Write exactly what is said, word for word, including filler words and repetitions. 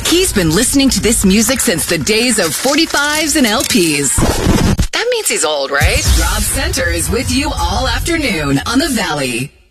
He's been listening to this music since the days of forty-fives and L Ps. That means he's old, right? Rob Center is with you all afternoon on The Valley.